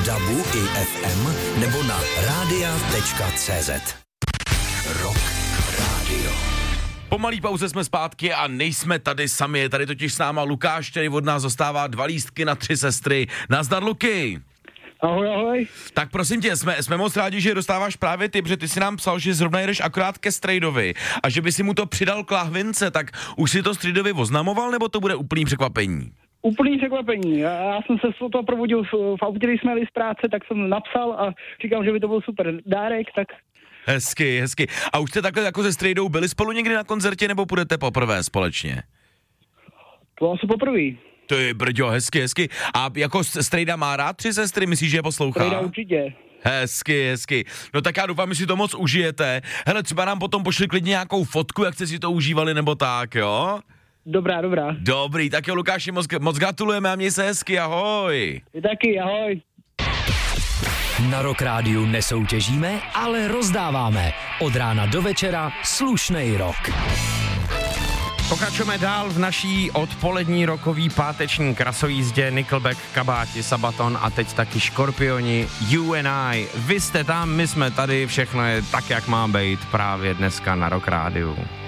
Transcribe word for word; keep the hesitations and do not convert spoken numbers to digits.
dabu i ef em nebo na rádia tečka cé zet. Rock Radio. Po malý pauze jsme zpátky a nejsme tady sami, je tady totiž s náma Lukáš, který od nás dostává dva lístky na tři sestry. Nazdar, Luky. Ahoj, ahoj. Tak prosím tě, jsme, jsme moc rádi, že dostáváš právě ty, protože ty si nám psal, že zrovna jedeš akorát ke strejdovi a že by si mu to přidal k lahvince, tak už si to strejdovi oznamoval, nebo to bude úplný překvapení? Úplný překvapení. Já, já jsem se z toho probudil v, v autě, když jsme jeli z práce, tak jsem napsal a říkal, že by to byl super dárek, tak... Hezky, hezky. A už jste takhle jako se strejdou byli spolu někdy na koncertě, nebo půjdete poprvé společně? To asi poprvé. Ty brďo, hezky, hezky. A jako strejda má rád tři sestry, myslíš, že je poslouchá? Strejda určitě. Hezky, hezky. No tak já doufám, že si to moc užijete. Hele, třeba nám potom pošli klidně nějakou fotku, jak jste si to užívali, nebo tak, jo? Dobrá, dobrá. Dobrý, tak jo, Lukáši, moc, moc gratulujeme a měj se hezky, ahoj. Ty taky, ahoj. Na Rock Rádiu nesoutěžíme, ale rozdáváme. Od rána do večera slušnej rock. Pokračujeme dál v naší odpolední rokový páteční krasojízdě. Nickelback, Kabáti, Sabaton a teď taky Škorpioni, You and I. Vy jste tam, my jsme tady, všechno je tak, jak má být právě dneska na Rock Rádiu.